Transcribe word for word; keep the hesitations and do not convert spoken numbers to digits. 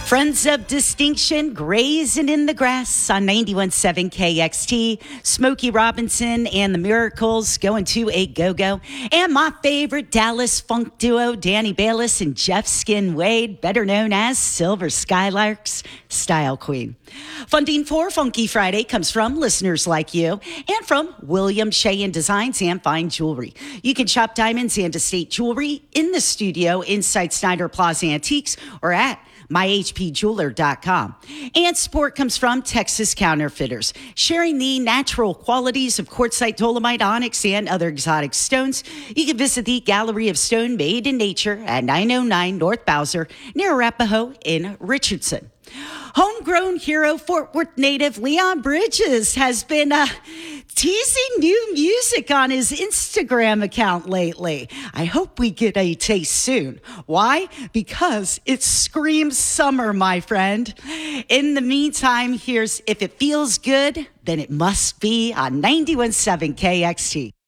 Friends of Distinction grazing in the grass on ninety-one point seven K X T. Smokey Robinson and the Miracles going to a go-go. And my favorite Dallas funk duo, Danny Bayless and Jeff Skin Wade, better known as Silver Skylarks, Style Queen. Funding for Funky Friday comes from listeners like you and from William Sheehan Designs and Fine Jewelry. You can shop diamonds and estate jewelry in the studio inside Snyder Plaza Antiques or at my h p jeweler dot com. And support comes from Texas Counterfeiters, sharing the natural qualities of quartzite, dolomite, onyx, and other exotic stones. You can visit the Gallery of Stone Made in Nature at nine oh nine North Bowser near Arapahoe in Richardson. Homegrown hero Fort Worth native Leon Bridges has been uh, teasing new music on his Instagram account lately. I hope we get a taste soon. Why? Because it screams summer, my friend. In the meantime, here's If It Feels Good, Then It Must Be on ninety-one point seven K X T.